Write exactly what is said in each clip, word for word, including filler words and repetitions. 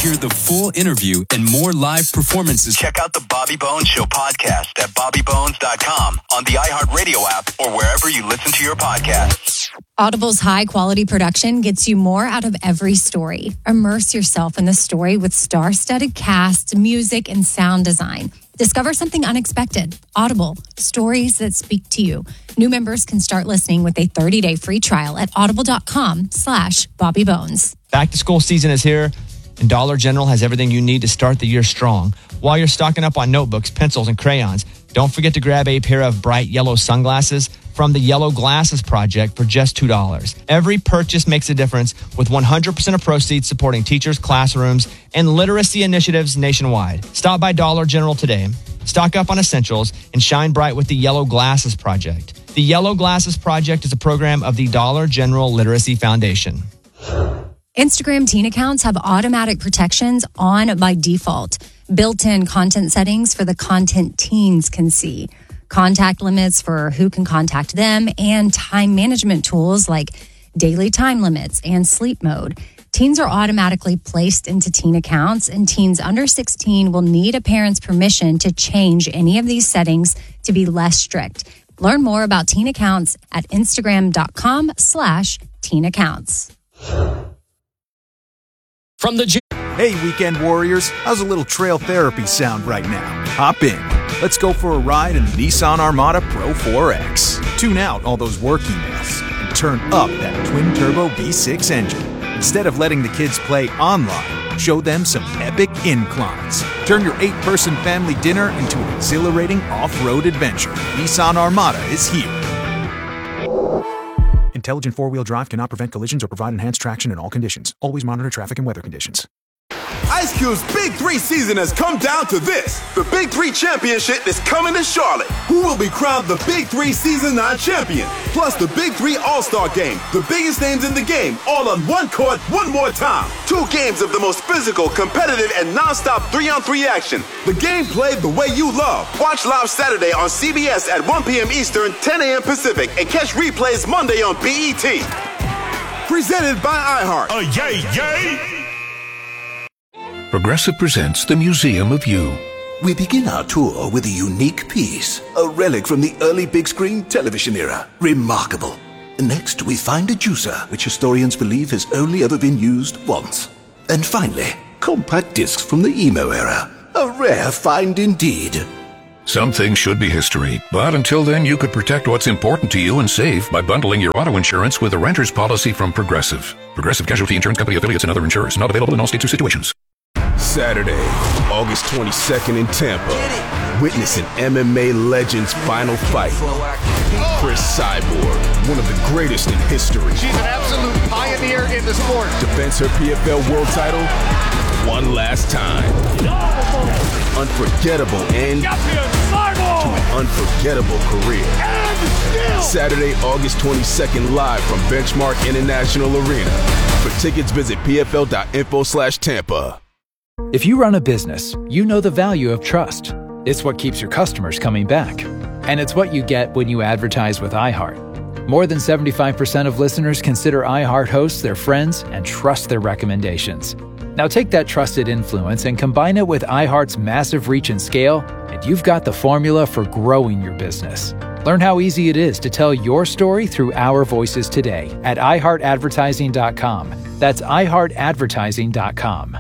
hear the full interview and more live performances, check out the Bobby Bones Show podcast at bobby bones dot com, on the iHeartRadio app, or wherever you listen to your podcasts. Audible's high-quality production gets you more out of every story. Immerse yourself in the story with star-studded cast, music, and sound design. Discover something unexpected. Audible, stories that speak to you. New members can start listening with a thirty-day free trial at audible.com slash Bobby Bones. Back to school season is here, and Dollar General has everything you need to start the year strong. While you're stocking up on notebooks, pencils, and crayons, don't forget to grab a pair of bright yellow sunglasses from the Yellow Glasses Project for just two dollars. Every purchase makes a difference, with one hundred percent of proceeds supporting teachers, classrooms, and literacy initiatives nationwide. Stop by Dollar General today, stock up on essentials, and shine bright with the Yellow Glasses Project. The Yellow Glasses Project is a program of the Dollar General Literacy Foundation. Instagram teen accounts have automatic protections on by default. Built-in content settings for the content teens can see. Contact limits for who can contact them, and time management tools like daily time limits and sleep mode. Teens are automatically placed into teen accounts, and teens under sixteen will need a parent's permission to change any of these settings to be less strict. Learn more about teen accounts at instagram.com slash teen accounts. From the gym. Hey, weekend warriors, how's a little trail therapy sound right now? Hop in. Let's go for a ride in the Nissan Armada Pro four X. Tune out all those work emails and turn up that twin-turbo V six engine. Instead of letting the kids play online, show them some epic inclines. Turn your eight-person family dinner into an exhilarating off-road adventure. Nissan Armada is here. Intelligent four-wheel drive cannot prevent collisions or provide enhanced traction in all conditions. Always monitor traffic and weather conditions. Ice Cube's Big Three season has come down to this. The Big Three Championship is coming to Charlotte. Who will be crowned the Big Three Season nine champion? Plus the Big Three All-Star Game. The biggest names in the game, all on one court, one more time. Two games of the most physical, competitive, and non-stop three-on-three action. The game played the way you love. Watch live Saturday on C B S at one p.m. Eastern, ten a.m. Pacific, and catch replays Monday on B E T. Presented by iHeart. Oh, yay, yay! Progressive presents the Museum of You. We begin our tour with a unique piece, a relic from the early big screen television era. Remarkable. Next, we find a juicer, which historians believe has only ever been used once. And finally, compact discs from the emo era. A rare find indeed. Some things should be history, but until then, you could protect what's important to you and save by bundling your auto insurance with a renter's policy from Progressive. Progressive Casualty Insurance Company affiliates and other insurers. Not available in all states or situations. Saturday, August twenty-second in Tampa. Witness an M M A legend's final fight. Chris Cyborg, one of the greatest in history. She's an absolute pioneer in the sport. Defends her P F L world title one last time. Unforgettable end to an unforgettable career. Saturday, August twenty-second, live from Benchmark International Arena. For tickets, visit pfl.info slash Tampa. If you run a business, you know the value of trust. It's what keeps your customers coming back. And it's what you get when you advertise with iHeart. More than seventy-five percent of listeners consider iHeart hosts their friends and trust their recommendations. Now take that trusted influence and combine it with iHeart's massive reach and scale, and you've got the formula for growing your business. Learn how easy it is to tell your story through our voices today at i heart advertising dot com. That's i heart advertising dot com.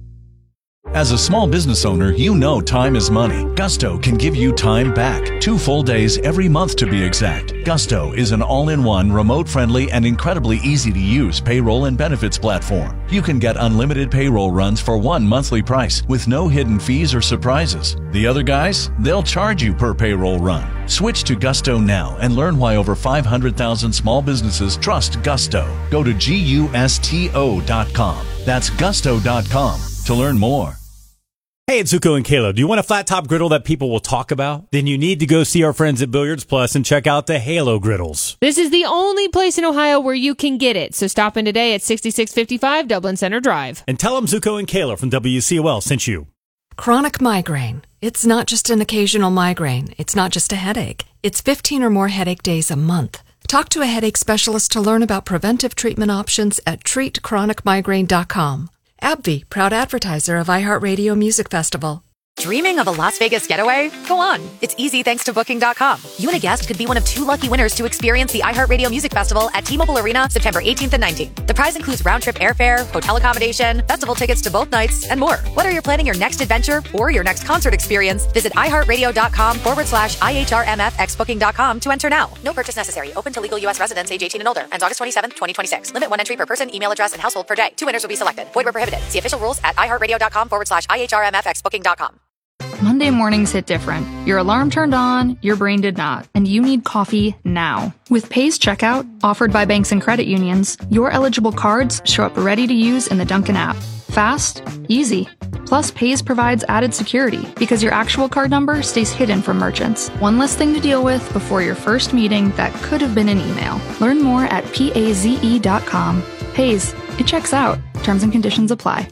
As a small business owner, you know time is money. Gusto can give you time back. Two full days every month to be exact. Gusto is an all-in-one, remote-friendly, and incredibly easy-to-use payroll and benefits platform. You can get unlimited payroll runs for one monthly price with no hidden fees or surprises. The other guys, they'll charge you per payroll run. Switch to Gusto now and learn why over five hundred thousand small businesses trust Gusto. Go to gusto dot com. That's gusto dot com to learn more. Hey, it's Zuko and Kayla. Do you want a flat top griddle that people will talk about? Then you need to go see our friends at Billiards Plus and check out the Halo griddles. This is the only place in Ohio where you can get it. So stop in today at sixty-six fifty-five Dublin Center Drive. And tell them Zuko and Kayla from W C O L sent you. Chronic migraine. It's not just an occasional migraine. It's not just a headache. It's fifteen or more headache days a month. Talk to a headache specialist to learn about preventive treatment options at treat chronic migraine dot com. AbbVie, proud advertiser of iHeartRadio Music Festival. Dreaming of a Las Vegas getaway? Go on. It's easy thanks to Booking dot com. You and a guest could be one of two lucky winners to experience the iHeartRadio Music Festival at T-Mobile Arena September eighteenth and nineteenth. The prize includes round-trip airfare, hotel accommodation, festival tickets to both nights, and more. Whether you're planning your next adventure or your next concert experience, visit iHeartRadio.com forward slash IHRMFX Booking dot com to enter now. No purchase necessary. Open to legal U S residents age eighteen and older. Ends August twenty-seventh, twenty twenty-six. Limit one entry per person, email address, and household per day. Two winners will be selected. Void where prohibited. See official rules at iHeartRadio.com forward slash IHRMFX Booking dot com. Monday mornings hit different. Your alarm turned on, your brain did not, and you need coffee now. With Paze Checkout, offered by banks and credit unions, your eligible cards show up ready to use in the Dunkin' app. Fast, easy. Plus, Paze provides added security because your actual card number stays hidden from merchants. One less thing to deal with before your first meeting that could have been an email. Learn more at paze dot com. Paze, it checks out. Terms and conditions apply.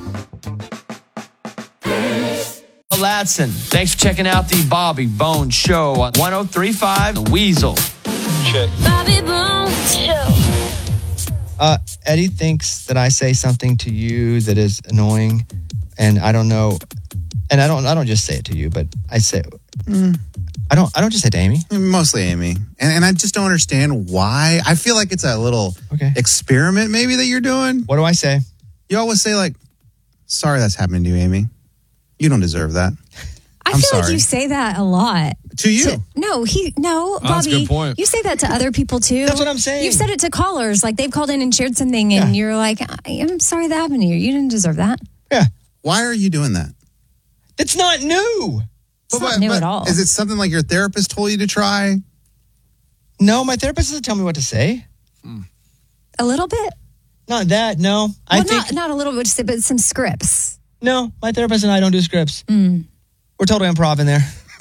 Ladson, thanks for checking out the Bobby Bones Show on one oh three point five The Weasel. Check. Bobby Bones Show. Uh, Eddie thinks that I say something to you that is annoying, and I don't know, and I don't. I don't just say it to you, but I say, mm, I don't. I don't just say it to Amy. Mostly Amy, and and I just don't understand why. I feel like it's a little okay. experiment maybe that you're doing. What do I say? You always say like, "Sorry, that's happening to you, Amy. You don't deserve that." I I'm feel sorry. like you say that a lot. To you. To, no, he no, Oh, that's a Bobby. good point. You say that to other people too. That's what I'm saying. You've said it to callers, like they've called in and shared something, and you're like, "I'm sorry that happened to you. You didn't deserve that." Yeah. Why are you doing that? It's not new. It's not new at all. Is it something like your therapist told you to try? No, my therapist doesn't tell me what to say. A little bit. Not that. No, I Well, think not not a little bit, but some scripts. no. My therapist and I don't do scripts. Mm. We're totally improv in there.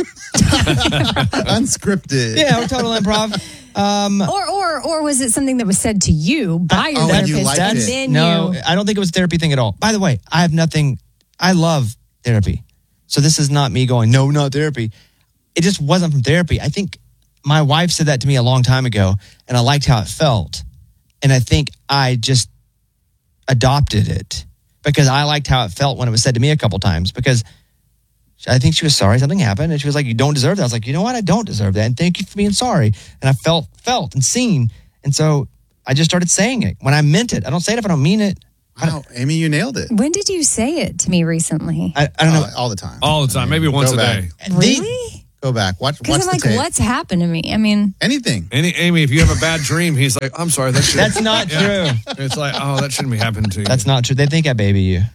Unscripted. Yeah, we're total improv. Um, Or or or was it something that was said to you by your oh, and therapist? you liked and it. then No, you, I don't think it was a therapy thing at all. By the way, I have nothing. I love therapy. So this is not me going, no, not therapy. It just wasn't from therapy. I think my wife said that to me a long time ago, and I liked how it felt. And I think I just adopted it because I liked how it felt when it was said to me a couple times because I think she was sorry something happened. And she was like, you don't deserve that. I was like, you know what? I don't deserve that. And thank you for being sorry. And I felt, felt and seen. And so I just started saying it when I meant it. I don't say it if I don't mean it. Wow, Amy, you nailed it. when did you say it to me recently? I, I don't know. All, all the time. All the time. Maybe once Go a back. day. Really? Go back. Watch, watch Because I'm the like, tape. what's happened to me? I mean, Anything. Any, Amy, if you have a bad dream, he's like, I'm sorry. That should That's not true. It's like, oh, that shouldn't be happening to you. That's not true. They think I baby you.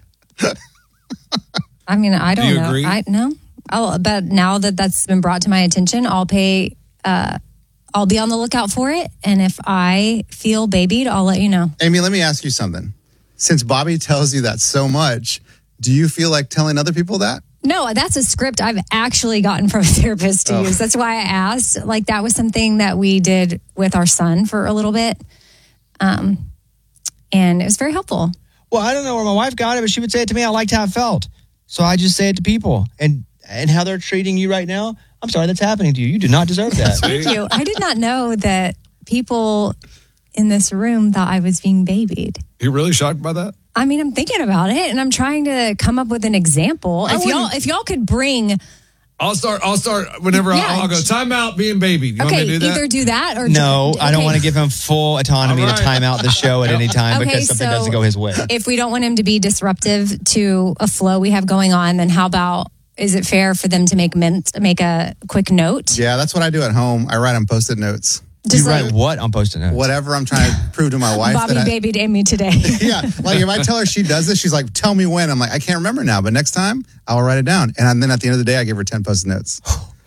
I mean, I Do don't you know. agree? I no. I'll, but now that that's been brought to my attention, I'll pay. Uh, I'll be on the lookout for it, and if I feel babied, I'll let you know. Amy, let me ask you something. Since Bobby tells you that so much, do you feel like telling other people that? No, that's a script I've actually gotten from a therapist to Oh. use. That's why I asked. Like that was something that we did with our son for a little bit, um, and it was very helpful. Well, I don't know where my wife got it, but she would say it to me. I liked how it felt. So I just say it to people. And and how they're treating you right now, I'm sorry that's happening to you. You do not deserve that. Thank you. I did not know that people in this room thought I was being babied. You really shocked by that? I mean, I'm thinking about it, and I'm trying to come up with an example. I If y'all, wouldn't- if y'all could bring, I'll start. I'll start whenever Yeah. I'll, I'll go. Time out. Being baby. You okay, want me to do that? either do that or No, I don't okay. want to give him full autonomy All to right. time out the show at any time Okay, because something so doesn't go his way. If we don't want him to be disruptive to a flow we have going on, then how about? Is it fair for them to make mint, make a quick note? Yeah, that's what I do at home. I write on Post-it notes. Just you like- write what on Post-it notes? Whatever I'm trying to prove to my wife. Bobby that I, babied Amy today. yeah, like if I tell her she does this, she's like, tell me when. I'm like, I can't remember now, but next time I'll write it down. And then at the end of the day, I give her ten Post-it notes.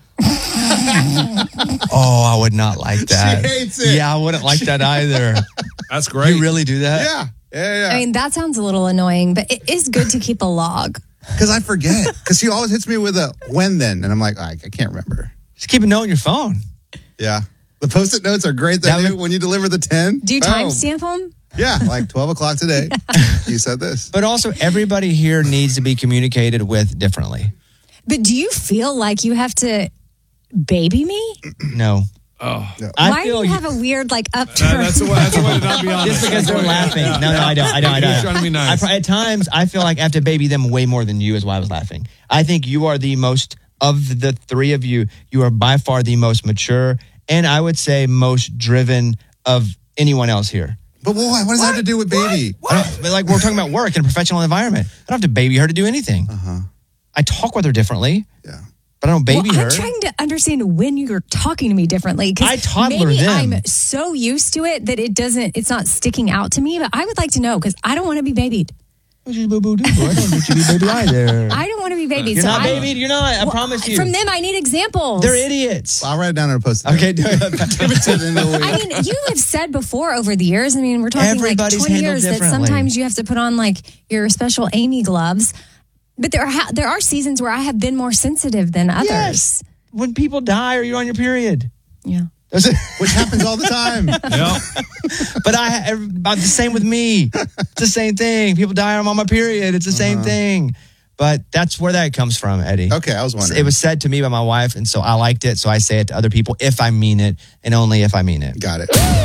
Oh, I would not like that. She hates it. Yeah, I wouldn't like that either. That's great. You really do that? Yeah, yeah, yeah. I mean, that sounds a little annoying, but it is good to keep a log. Because I forget. Because she always hits me with a when then. And I'm like, I, I can't remember. Just keep a note on your phone. Yeah. The Post-it notes are great that That you, when you deliver the ten. Do you boom. timestamp them? Yeah, like twelve o'clock today. You said this. But also, everybody here needs to be communicated with differently. But do you feel like you have to baby me? No. Oh, I Why feel do you you- have a weird like upturn? that's a way, that's a way to not be honest. Just because they're That's a way- laughing. yeah, No, no, yeah. I don't. I don't. I don't. He's trying to be nice. I, pro- at times, I feel like I have to baby them way more than you is why I was laughing. I think you are the most, of the three of you, you are by far the most mature and I would say most driven of anyone else here. But what, what does that have to do with baby? I don't, but like we're talking about work in a professional environment. I don't have to baby her to do anything. Uh-huh. I talk with her differently. Yeah. But I don't baby well, her. I'm trying to understand when you're talking to me differently. 'cause I toddler maybe them. I'm so used to it that it doesn't, it's not sticking out to me, but I would like to know because I don't want to be babied. I don't want you to be baby either. I don't want to be babied. You're so not I, babied. You're not. I Well, promise you. From them, I need examples. They're idiots. I'll write it down and post it. Okay, do it. Give it to the end of the week. I mean, you have said before over the years, I mean, we're talking Everybody's like twenty handled years that differently. sometimes you have to put on like your special Amy gloves. But there are ha- there are seasons where I have been more sensitive than others. Yes. When people die or you're on your period. Yeah. Which happens all the time. Yeah. But I about the same with me. It's the same thing. People die. I'm on my period. It's the same Uh-huh. thing. But that's where that comes from, Eddie. Okay, I was wondering. It was said to me by my wife, and so I liked it. So I say it to other people if I mean it, and only if I mean it. Got it.